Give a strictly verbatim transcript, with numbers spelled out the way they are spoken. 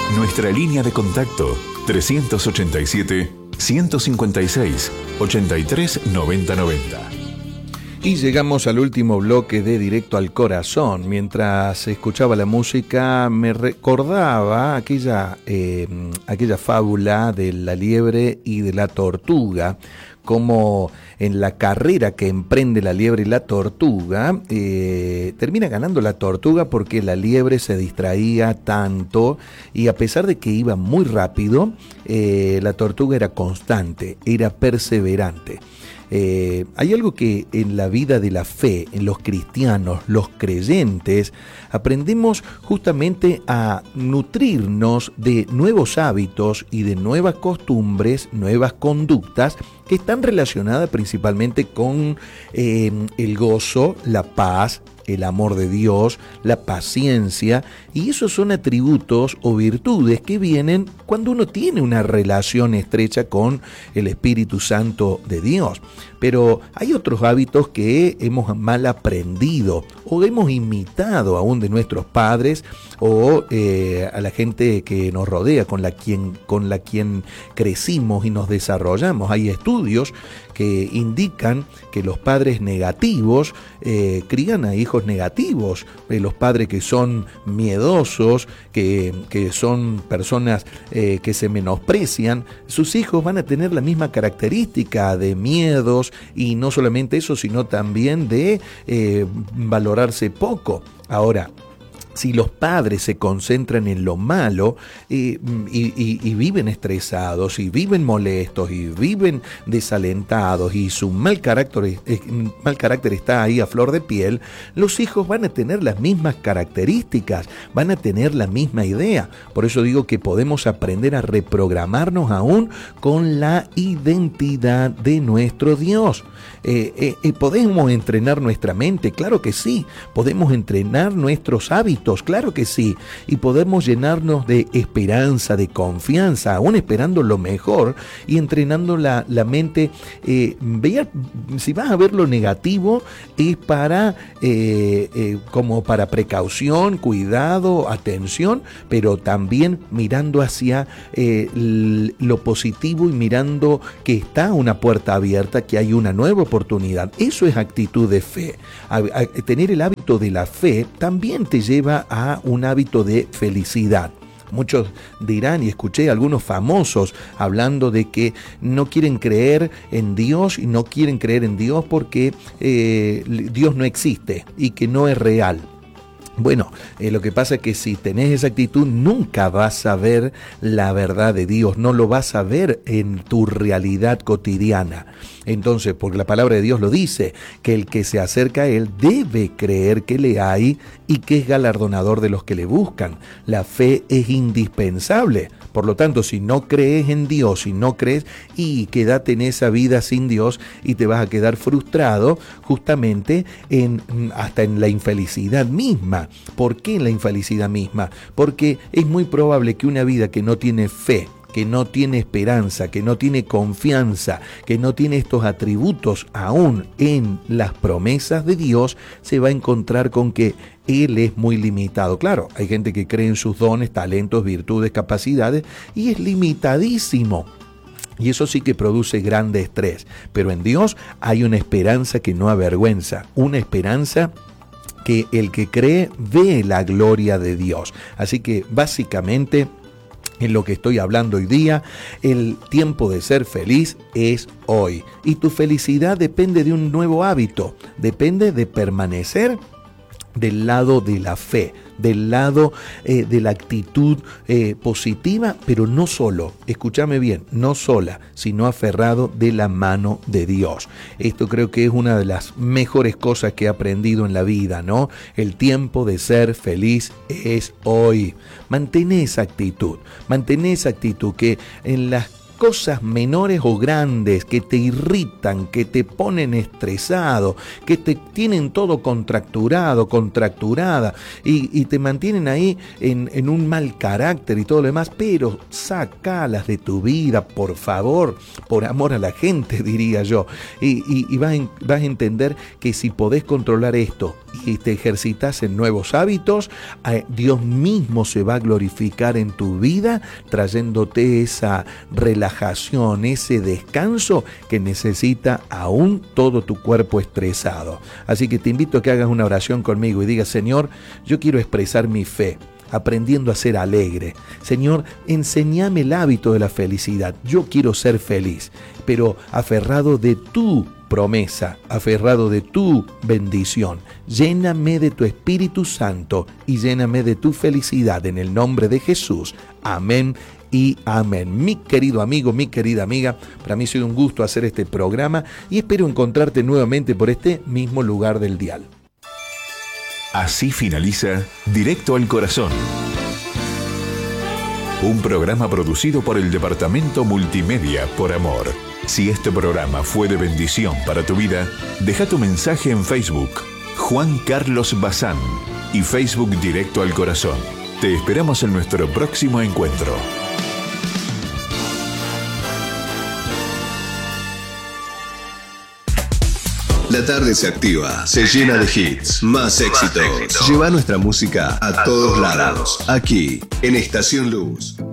Nuestra línea de contacto trescientos ochenta y siete, ciento cincuenta y seis, ochenta y tres, noventa noventa. Y llegamos al último bloque de Directo al Corazón. Mientras escuchaba la música me recordaba aquella, eh, aquella fábula de la liebre y de la tortuga, como en la carrera que emprende la liebre y la tortuga, eh, termina ganando la tortuga porque la liebre se distraía tanto y a pesar de que iba muy rápido, eh, la tortuga era constante, era perseverante. Eh, hay algo que en la vida de la fe, en los cristianos, los creyentes, aprendemos justamente a nutrirnos de nuevos hábitos y de nuevas costumbres, nuevas conductas que están relacionadas principalmente con eh, el gozo, la paz, el amor de Dios, la paciencia, y esos son atributos o virtudes que vienen cuando uno tiene una relación estrecha con el Espíritu Santo de Dios. Pero hay otros hábitos que hemos mal aprendido o hemos imitado aún de nuestros padres o eh, a la gente que nos rodea, con la quien, con la quien crecimos y nos desarrollamos. Hay estudios que indican que los padres negativos eh, crían a hijos negativos, eh, los padres que son miedosos, que, que son personas eh, que se menosprecian, sus hijos van a tener la misma característica de miedos y no solamente eso, sino también de eh, valorarse poco. Ahora, si los padres se concentran en lo malo eh, y, y, y viven estresados y viven molestos y viven desalentados y su mal carácter, eh, mal carácter está ahí a flor de piel, los hijos van a tener las mismas características, van a tener la misma idea. Por eso digo que podemos aprender a reprogramarnos aún con la identidad de nuestro Dios. Eh, eh, eh, ¿Podemos entrenar nuestra mente? Claro que sí. ¿Podemos entrenar nuestros hábitos? Claro que sí. Y podemos llenarnos de esperanza, de confianza, aún esperando lo mejor y entrenando la, la mente. Eh, vea, si vas a ver lo negativo, es para eh, eh, como para precaución, cuidado, atención, pero también mirando hacia eh, lo positivo y mirando que está una puerta abierta, que hay una nueva oportunidad. Eso es actitud de fe. A, a, tener el hábito de la fe también te lleva a un hábito de felicidad. Muchos dirán, y escuché a algunos famosos hablando de que no quieren creer en Dios y no quieren creer en Dios porque eh, Dios no existe y que no es real. Bueno, eh, lo que pasa es que si tenés esa actitud nunca vas a ver la verdad de Dios, no lo vas a ver en tu realidad cotidiana. Entonces, porque la palabra de Dios lo dice, que el que se acerca a Él debe creer que le hay y que es galardonador de los que le buscan. La fe es indispensable. Por lo tanto, si no crees en Dios, si no crees, y quédate en esa vida sin Dios y te vas a quedar frustrado justamente en, hasta en la infelicidad misma. ¿Por qué en la infelicidad misma? Porque es muy probable que una vida que no tiene fe, que no tiene esperanza, que no tiene confianza, que no tiene estos atributos aún en las promesas de Dios, se va a encontrar con que Él es muy limitado. Claro, hay gente que cree en sus dones, talentos, virtudes, capacidades y es limitadísimo. Y eso sí que produce grande estrés. Pero en Dios hay una esperanza que no avergüenza, una esperanza que el que cree ve la gloria de Dios. Así que básicamente, en lo que estoy hablando hoy día, el tiempo de ser feliz es hoy. Y tu felicidad depende de un nuevo hábito, depende de permanecer del lado de la fe, del lado eh, de la actitud eh, positiva, pero no solo, escúchame bien, no sola, sino aferrado de la mano de Dios. Esto creo que es una de las mejores cosas que he aprendido en la vida, ¿no? El tiempo de ser feliz es hoy. Mantén esa actitud, mantén esa actitud que en las cosas menores o grandes que te irritan, que te ponen estresado, que te tienen todo contracturado, contracturada y, y te mantienen ahí en, en un mal carácter y todo lo demás, pero sacalas de tu vida, por favor, por amor a la gente, diría yo. Y, y, y vas, en, vas a entender que si podés controlar esto y te ejercitas en nuevos hábitos, eh, Dios mismo se va a glorificar en tu vida, trayéndote esa relajación, ese descanso que necesita aún todo tu cuerpo estresado. Así que te invito a que hagas una oración conmigo y digas: Señor, yo quiero expresar mi fe, aprendiendo a ser alegre. Señor, enséñame el hábito de la felicidad. Yo quiero ser feliz, pero aferrado de tu promesa, aferrado de tu bendición. Lléname de tu Espíritu Santo y lléname de tu felicidad en el nombre de Jesús. Amén y amén. Mi querido amigo, mi querida amiga, para mí ha sido un gusto hacer este programa y espero encontrarte nuevamente por este mismo lugar del dial. Así finaliza Directo al Corazón. Un programa producido por el Departamento Multimedia por Amor. Si este programa fue de bendición para tu vida, deja tu mensaje en Facebook, Juan Carlos Bazán, y Facebook Directo al Corazón. Te esperamos en nuestro próximo encuentro. La tarde se activa, se llena de hits, más éxitos. Lleva nuestra música a todos lados, aquí en Estación Luz.